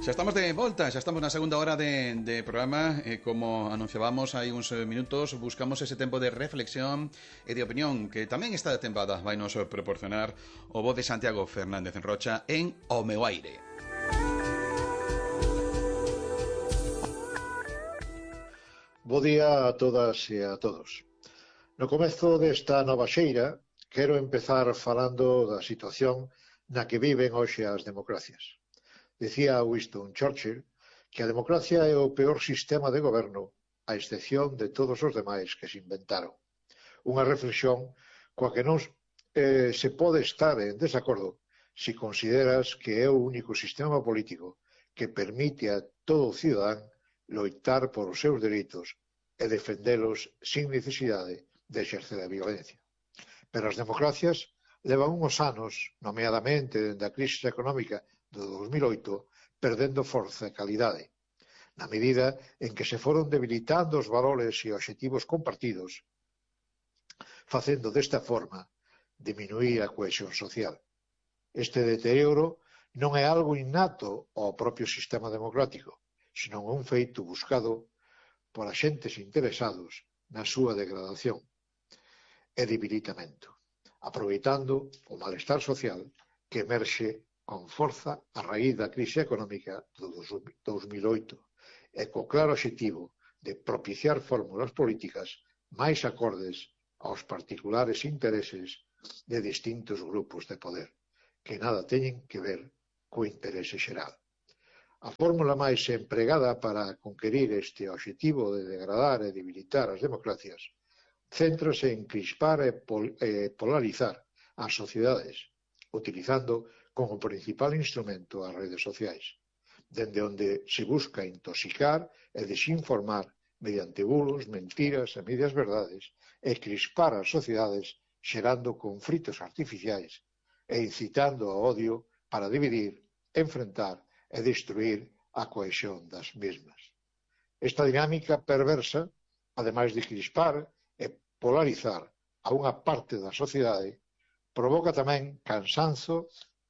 Xa estamos de volta, xa estamos na segunda hora de programa. Como anunciábamos hai uns minutos, buscamos ese tempo de reflexión e de opinión que tamén esta tempada vai nos proporcionar o voz de Santiago Fernández en Rocha en O Meu Aire. Bo día a todas e a todos. No comezo desta nova xeira, quero empezar falando da situación na que viven hoxe as democracias. Dicía Winston Churchill que a democracia é o peor sistema de goberno, a excepción de todos os demais que se inventaron. Unha reflexión coa que non se pode estar en desacordo se consideras que é o único sistema político que permite a todo cidadán loitar por os seus dereitos e defendelos sin necesidade de exercer a violencia. Pero as democracias levan uns anos, nomeadamente dende a crise económica do 2008, perdendo forza e calidade, na medida en que se foron debilitando os valores e obxectivos compartidos, facendo desta forma diminuir a cohesión social. Este deterioro non é algo innato ao propio sistema democrático, senón un feito buscado por axentes interesados na súa degradación e debilitamento, aproveitando o malestar social que emerxe con forza a raíz da crise económica do 2008 e co claro obxectivo de propiciar fórmulas políticas máis acordes aos particulares intereses de distintos grupos de poder, que nada teñen que ver co interese xeral. A fórmula máis empregada para conquerir este obxectivo de degradar e debilitar as democracias céntrase en crispar e polarizar as sociedades, utilizando como principal instrumento as redes sociais, dende onde se busca intoxicar e desinformar mediante bulos, mentiras e medias verdades e crispar as sociedades xerando conflitos artificiais e incitando ao odio para dividir, enfrentar e destruir a cohesión das mesmas. Esta dinámica perversa, ademais de crispar e polarizar a unha parte da sociedade, provoca tamén cansanzo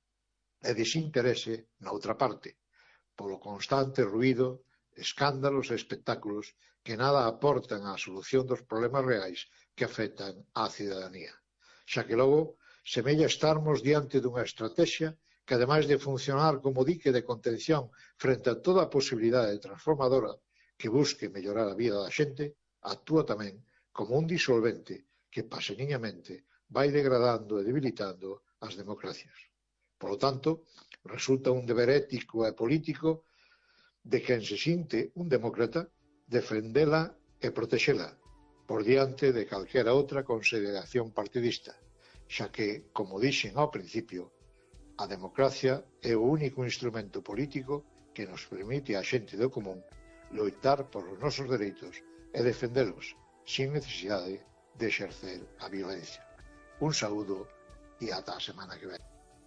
e desinterese na outra parte, polo constante ruído, escándalos e espectáculos que nada aportan á solución dos problemas reais que afectan á cidadanía. Xa que logo, semella estarmos diante dunha estrategia que, ademais de funcionar como dique de contención frente a toda a posibilidade transformadora que busque mellorar a vida da xente, actúa tamén como un disolvente que paseniñamente vai degradando e debilitando as democracias. Por lo tanto, resulta un deber ético e político de quen se sinte un demócrata defendela e protexela por diante de calquera outra consideración partidista, xa que, como dixen ao principio, a democracia é o único instrumento político que nos permite a xente do común loitar por os nosos dereitos e defendelos sin necesidade de exercer a violencia. Un saúdo e ata a semana que ven.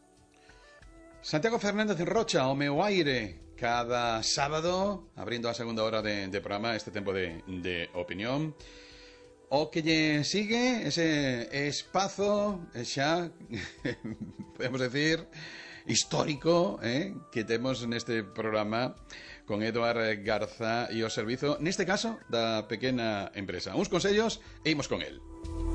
Santiago Fernández en Rocha, O Meu Aire, cada sábado, abrindo a segunda hora de programa, este tempo de opinión. O que lle sigue, ese espazo xa, podemos decir, histórico, que temos neste programa con Eduard Garza e o servizo, neste caso, da pequena empresa. Uns consellos e imos con el.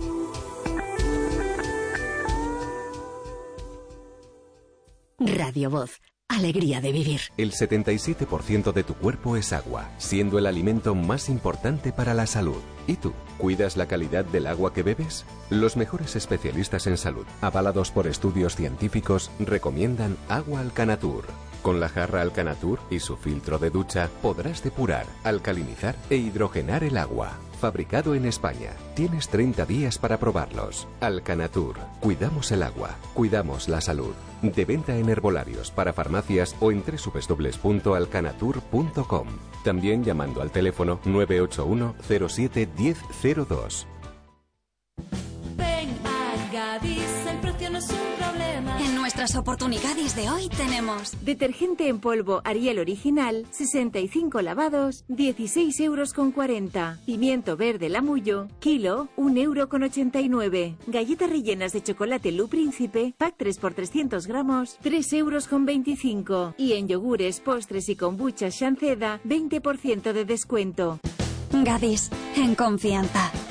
Radio Voz. Alegría de vivir. El 77% de tu cuerpo es agua, siendo el alimento más importante para la salud. ¿Y tú? ¿Cuidas la calidad del agua que bebes? Los mejores especialistas en salud, avalados por estudios científicos, recomiendan agua Alcanatur. Con la jarra Alcanatur y su filtro de ducha podrás depurar, alcalinizar e hidrogenar el agua. Fabricado en España. Tienes 30 días para probarlos. Alcanatur. Cuidamos el agua. Cuidamos la salud. De venta en herbolarios, para farmacias o en www.alcanatur.com. También llamando al teléfono 981 07 1002. Ven a Gadis, el precio no es un problema. En nuestra las oportunidades de hoy tenemos detergente en polvo Ariel Original, 65 lavados, 16,40 €. Pimiento verde Lamullo, kilo, 1,89 €. Galletas rellenas de chocolate Lu Príncipe, pack 3 por 300 gramos, 3,25 €. Y en yogures, postres y kombucha Shanceda, 20% de descuento. Gadis, en confianza.